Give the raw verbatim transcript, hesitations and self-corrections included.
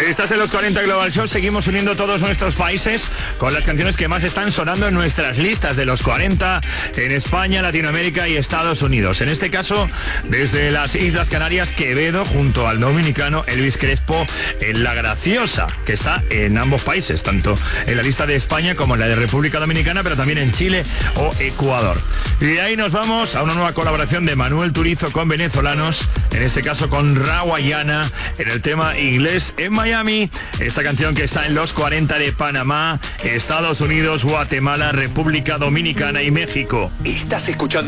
Estás en los cuarenta Global Show. Seguimos uniendo todos nuestros países con las canciones que más están sonando en nuestras listas de los cuarenta en España, Latinoamérica y Estados Unidos. En este caso, desde las Islas Canarias, Quevedo junto al dominicano Elvis Crespo en La Graciosa, que está en ambos países, tanto en la lista de España como en la de República Dominicana, pero también en Chile o Ecuador. Y de ahí nos vamos a una nueva colaboración de Manuel Turizo con venezolanos, en este caso con Rawayana, en el tema Inglés en Miami. Esta canción que está en los cuarenta de Panamá, Estados Unidos, Guatemala, República Dominicana y México. Estás escuchando